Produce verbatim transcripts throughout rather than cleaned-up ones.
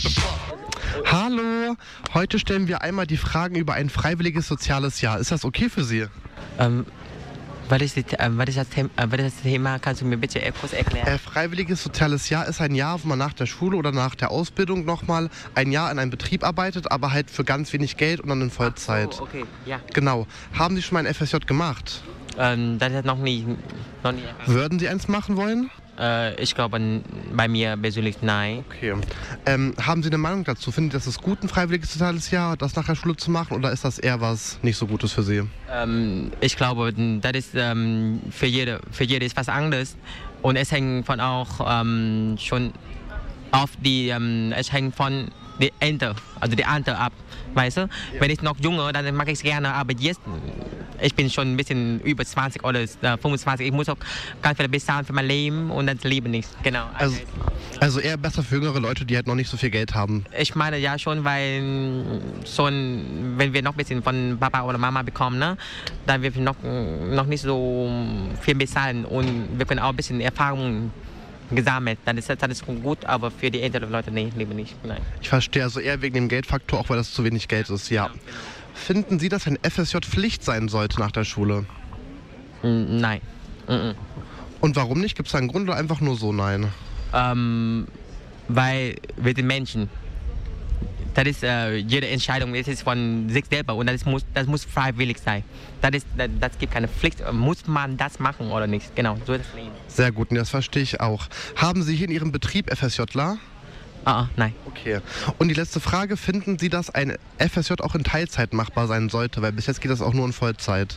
Hallo, heute stellen wir einmal die Fragen über ein freiwilliges soziales Jahr. Ist das okay für Sie? Ähm, was ist, die, äh, was, ist das Thema, äh, was ist das Thema? Kannst du mir bitte kurz erklären? Äh, freiwilliges soziales Jahr ist ein Jahr, wo man nach der Schule oder nach der Ausbildung nochmal ein Jahr in einem Betrieb arbeitet, aber halt für ganz wenig Geld und dann in Vollzeit. Oh, okay, ja. Genau. Haben Sie schon mal ein F S J gemacht? Ähm, das ist noch nie, noch nie. Würden Sie eins machen wollen? Äh, ich glaube, bei mir persönlich nein. Okay. Ähm, haben Sie eine Meinung dazu? Finden Sie, das ist gut, ein freiwilliges soziales Jahr, das nach der Schule zu machen, oder ist das eher was nicht so Gutes für Sie? Ähm, ich glaube, das ist ähm, für jede, für jede ist was anderes und es hängt von auch ähm, schon auf die, ähm, es hängt von die Ente, also die Ernte ab, weißt du? Ja. Wenn ich noch jünger, dann mache ich es gerne, aber jetzt, ich bin schon ein bisschen über zwanzig oder fünfundzwanzig, ich muss auch ganz viel bezahlen für mein Leben und das Leben nicht, genau. Also, also eher besser für jüngere Leute, die halt noch nicht so viel Geld haben? Ich meine ja schon, weil schon, wenn wir noch ein bisschen von Papa oder Mama bekommen, ne, dann wir noch, noch nicht so viel bezahlen und wir können auch ein bisschen Erfahrung gesammelt, dann ist das, dann ist gut, aber für die älteren Leute nee, lieber nicht. Nein. Ich verstehe, also eher wegen dem Geldfaktor, auch weil das zu wenig Geld ist, ja. Finden Sie, dass ein F S J Pflicht sein sollte nach der Schule? Nein. Mhm. Und warum nicht? Gibt es da einen Grund oder einfach nur so nein? Ähm, weil wir sind Menschen. Das ist äh, jede Entscheidung, das ist von sich selber und das muss, das muss freiwillig sein. Das, ist, das, das gibt keine Pflicht. Muss man das machen oder nicht? Genau, so ist das Leben. Sehr gut, und das verstehe ich auch. Haben Sie hier in Ihrem Betrieb FSJler? Ah, nein. Okay. Und die letzte Frage, finden Sie, dass ein F S J auch in Teilzeit machbar sein sollte? Weil bis jetzt geht das auch nur in Vollzeit.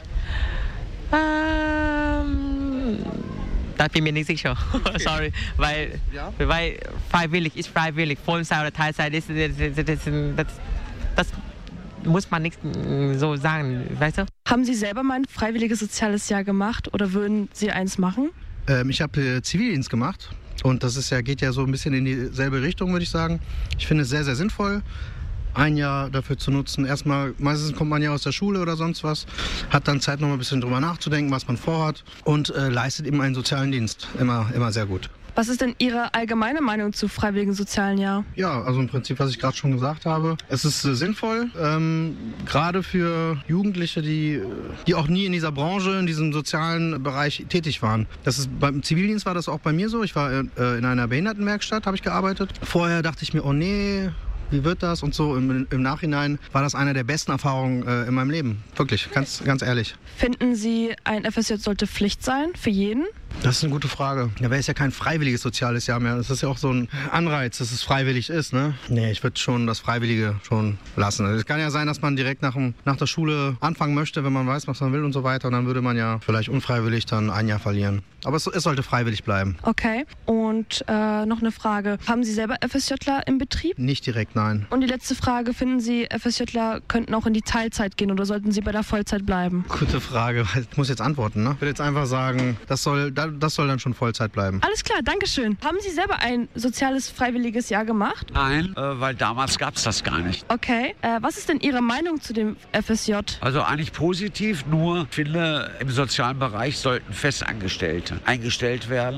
Ähm, da bin ich mir nicht sicher. Okay. Sorry. Weil, ja? weil freiwillig ist freiwillig. Vollzeit oder Teilzeit ist das, das, das, das muss man nicht so sagen, weißt du? Haben Sie selber mal ein freiwilliges soziales Jahr gemacht oder würden Sie eins machen? Ähm, ich habe äh, Zivildienst gemacht. Und das ist ja, geht ja so ein bisschen in dieselbe Richtung, würde ich sagen. Ich finde es sehr, sehr sinnvoll, ein Jahr dafür zu nutzen. Erstmal, meistens kommt man ja aus der Schule oder sonst was, hat dann Zeit, noch mal ein bisschen drüber nachzudenken, was man vorhat und äh, leistet eben einen sozialen Dienst. Immer, immer sehr gut. Was ist denn Ihre allgemeine Meinung zu freiwilligen sozialen Jahr? Ja, also im Prinzip, was ich gerade schon gesagt habe. Es ist äh, sinnvoll, ähm, gerade für Jugendliche, die, die auch nie in dieser Branche, in diesem sozialen Bereich tätig waren. Das ist, beim Zivildienst war das auch bei mir so. Ich war äh, in einer Behindertenwerkstatt, habe ich gearbeitet. Vorher dachte ich mir, oh nee, wie wird das? Und so im, im Nachhinein war das eine der besten Erfahrungen äh, in meinem Leben. Wirklich, ganz, ganz ehrlich. Finden Sie, ein F S J sollte Pflicht sein für jeden? Das ist eine gute Frage. Ja, wäre es ja kein freiwilliges soziales Jahr mehr. Das ist ja auch so ein Anreiz, dass es freiwillig ist, ne? Nee, ich würde schon das Freiwillige schon lassen. Es kann ja sein, dass man direkt nach, dem, nach der Schule anfangen möchte, wenn man weiß, was man will und so weiter. Und dann würde man ja vielleicht unfreiwillig dann ein Jahr verlieren. Aber es, es sollte freiwillig bleiben. Okay. Und äh, noch eine Frage. Haben Sie selber FSJler im Betrieb? Nicht direkt, nein. Und die letzte Frage. Finden Sie, FSJler könnten auch in die Teilzeit gehen oder sollten sie bei der Vollzeit bleiben? Gute Frage. Ich muss jetzt antworten, ne? Ich würde jetzt einfach sagen, das soll, das soll dann schon Vollzeit bleiben. Alles klar, Dankeschön. Haben Sie selber ein soziales, freiwilliges Jahr gemacht? Nein, äh, weil damals gab es das gar nicht. Okay. Äh, was ist denn Ihre Meinung zu dem F S J? Also eigentlich positiv, nur ich finde, im sozialen Bereich sollten Festangestellte eingestellt werden,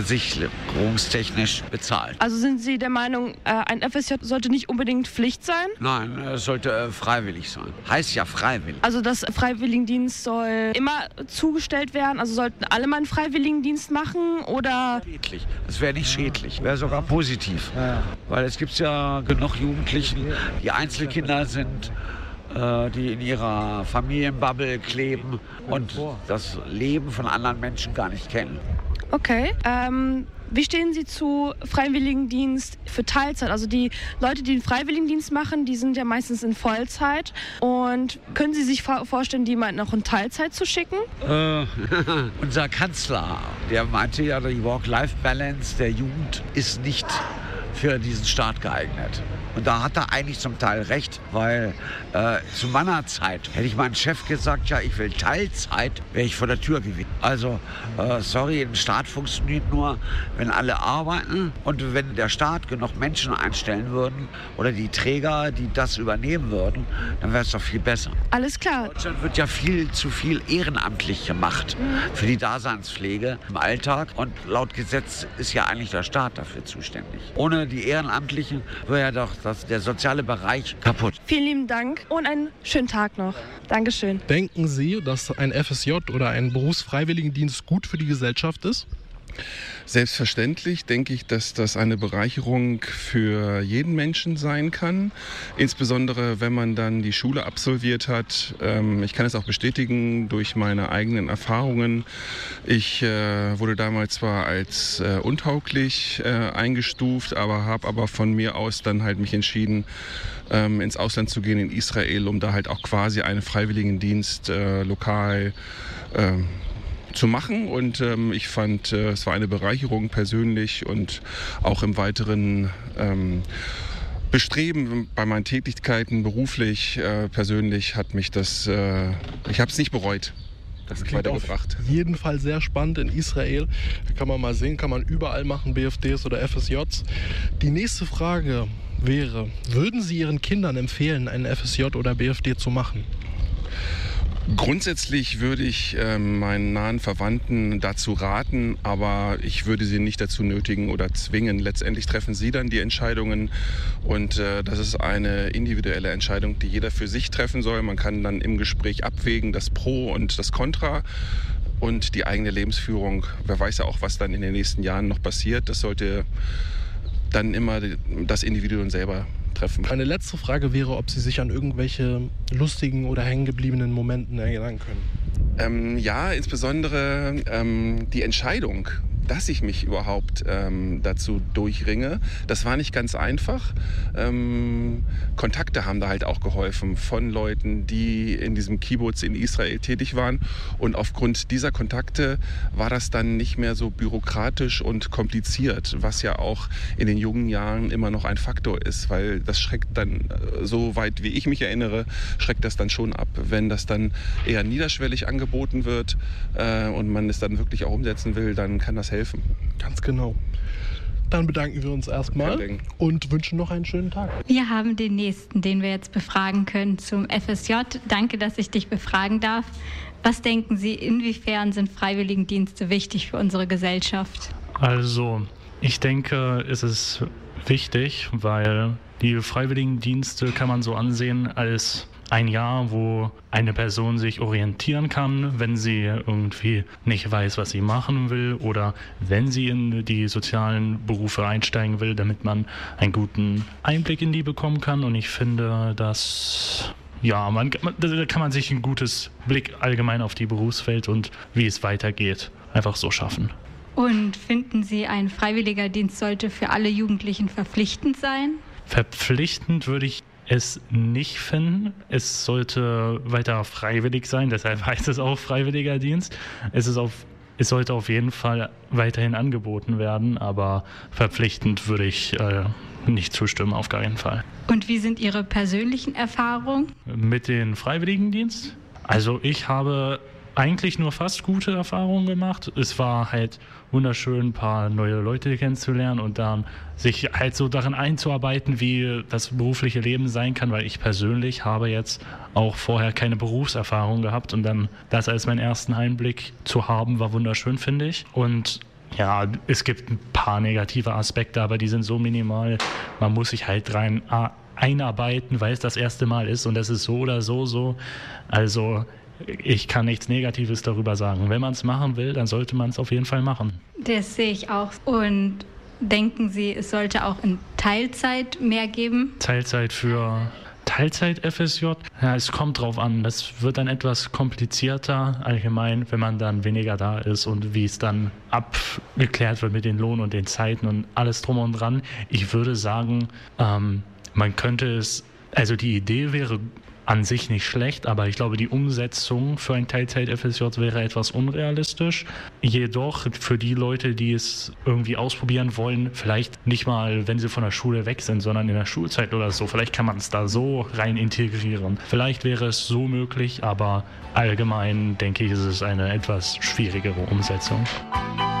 sozialversicherungstechnisch bezahlt. Also sind Sie der Meinung, äh, ein F S J sollte nicht unbedingt Pflicht sein? Nein, es sollte äh, freiwillig sein. Heißt ja freiwillig. Also das Freiwilligendienst soll immer zugestellt werden? Also sollten alle mal einen Freiwilligendienst machen oder? Schädlich. Es wäre nicht schädlich, wäre sogar positiv. Ja. Weil es gibt ja genug Jugendlichen, die Einzelkinder sind, äh, die in ihrer Familienbubble kleben und das Leben von anderen Menschen gar nicht kennen. Okay. Ähm, wie stehen Sie zu Freiwilligendienst für Teilzeit? Also die Leute, die den Freiwilligendienst machen, die sind ja meistens in Vollzeit. Und können Sie sich vorstellen, die mal noch in Teilzeit zu schicken? Äh, unser Kanzler, der meinte ja, die Work-Life-Balance der Jugend ist nicht für diesen Staat geeignet. Und da hat er eigentlich zum Teil recht, weil äh, zu meiner Zeit hätte ich meinem Chef gesagt, ja, ich will Teilzeit, wäre ich vor der Tür gewesen. Also, äh, sorry, ein Staat funktioniert nur, wenn alle arbeiten und wenn der Staat genug Menschen einstellen würden oder die Träger, die das übernehmen würden, dann wäre es doch viel besser. Alles klar. In Deutschland wird ja viel zu viel ehrenamtlich gemacht für die Daseinspflege im Alltag und laut Gesetz ist ja eigentlich der Staat dafür zuständig. Ohne die Ehrenamtlichen, wäre ja doch das, der soziale Bereich kaputt. Vielen lieben Dank und einen schönen Tag noch. Dankeschön. Denken Sie, dass ein F S J oder ein Berufsfreiwilligendienst gut für die Gesellschaft ist? Selbstverständlich denke ich, dass das eine Bereicherung für jeden Menschen sein kann. Insbesondere, wenn man dann die Schule absolviert hat. Ich kann es auch bestätigen durch meine eigenen Erfahrungen. Ich wurde damals zwar als untauglich eingestuft, aber habe aber von mir aus dann halt mich entschieden, ins Ausland zu gehen, in Israel, um da halt auch quasi einen Freiwilligendienst lokal zu machen, und ähm, ich fand, äh, es war eine Bereicherung persönlich und auch im weiteren ähm, Bestreben bei meinen Tätigkeiten beruflich, äh, persönlich hat mich das, äh, ich habe es nicht bereut. Das klingt auf jeden Fall sehr spannend in Israel. Da kann man mal sehen, kann man überall machen, B F Ds oder F S Js. Die nächste Frage wäre, würden Sie Ihren Kindern empfehlen, einen F S J oder B F D zu machen? Grundsätzlich würde ich äh, meinen nahen Verwandten dazu raten, aber ich würde sie nicht dazu nötigen oder zwingen. Letztendlich treffen sie dann die Entscheidungen, und äh, das ist eine individuelle Entscheidung, die jeder für sich treffen soll. Man kann dann im Gespräch abwägen, das Pro und das Contra und die eigene Lebensführung. Wer weiß ja auch, was dann in den nächsten Jahren noch passiert. Das sollte dann immer das Individuum selber treffen. Meine letzte Frage wäre, ob Sie sich an irgendwelche lustigen oder hängengebliebenen Momenten erinnern können. Ähm, ja, insbesondere ähm, die Entscheidung, dass ich mich überhaupt ähm, dazu durchringe. Das war nicht ganz einfach. Ähm, Kontakte haben da halt auch geholfen von Leuten, die in diesem Kibbutz in Israel tätig waren. Und aufgrund dieser Kontakte war das dann nicht mehr so bürokratisch und kompliziert, was ja auch in den jungen Jahren immer noch ein Faktor ist, weil das schreckt dann, so weit wie ich mich erinnere, schreckt das dann schon ab. Wenn das dann eher niederschwellig angeboten wird äh, und man es dann wirklich auch umsetzen will, dann kann das helfen. Ganz genau. Dann bedanken wir uns erstmal und wünschen noch einen schönen Tag. Wir haben den nächsten, den wir jetzt befragen können zum F S J. Danke, dass ich dich befragen darf. Was denken Sie, inwiefern sind Freiwilligendienste wichtig für unsere Gesellschaft? Also, ich denke, es ist wichtig, weil die Freiwilligendienste kann man so ansehen als ein Jahr, wo eine Person sich orientieren kann, wenn sie irgendwie nicht weiß, was sie machen will, oder wenn sie in die sozialen Berufe einsteigen will, damit man einen guten Einblick in die bekommen kann. Und ich finde, dass ja, man, da kann man sich ein gutes Blick allgemein auf die Berufswelt und wie es weitergeht, einfach so schaffen. Und finden Sie, ein freiwilliger Dienst sollte für alle Jugendlichen verpflichtend sein? Verpflichtend würde ich es nicht finden. Es sollte weiter freiwillig sein, deshalb heißt es auch freiwilliger Dienst. Es ist auf, es sollte auf jeden Fall weiterhin angeboten werden, aber verpflichtend würde ich äh, nicht zustimmen, auf keinen Fall. Und wie sind Ihre persönlichen Erfahrungen? Mit dem Freiwilligendienst? Also ich habe eigentlich nur fast gute Erfahrungen gemacht. Es war halt wunderschön, ein paar neue Leute kennenzulernen und dann sich halt so darin einzuarbeiten, wie das berufliche Leben sein kann, weil ich persönlich habe jetzt auch vorher keine Berufserfahrung gehabt, und dann das als meinen ersten Einblick zu haben, war wunderschön, finde ich. Und ja, es gibt ein paar negative Aspekte, aber die sind so minimal. Man muss sich halt rein einarbeiten, weil es das erste Mal ist, und das ist so oder so so. Also ich kann nichts Negatives darüber sagen. Wenn man es machen will, dann sollte man es auf jeden Fall machen. Das sehe ich auch. Und denken Sie, es sollte auch in Teilzeit mehr geben? Teilzeit für Teilzeit-F S J? Ja, es kommt drauf an. Das wird dann etwas komplizierter allgemein, wenn man dann weniger da ist und wie es dann abgeklärt wird mit den Lohn und den Zeiten und alles drum und dran. Ich würde sagen, ähm, man könnte es, also die Idee wäre an sich nicht schlecht, aber ich glaube, die Umsetzung für ein Teilzeit-F S J wäre etwas unrealistisch. Jedoch für die Leute, die es irgendwie ausprobieren wollen, vielleicht nicht mal, wenn sie von der Schule weg sind, sondern in der Schulzeit oder so, vielleicht kann man es da so rein integrieren. Vielleicht wäre es so möglich, aber allgemein denke ich, ist es eine etwas schwierigere Umsetzung.